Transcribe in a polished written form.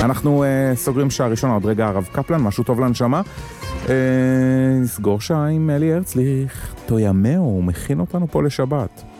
אנחנו סוגרים שעה ראשונה, עוד רגע הרב קפלן, משהו טוב לנשמה. נסגור שעה עם אלי הרצליך, תוימאו, הוא מכין אותנו פה לשבת.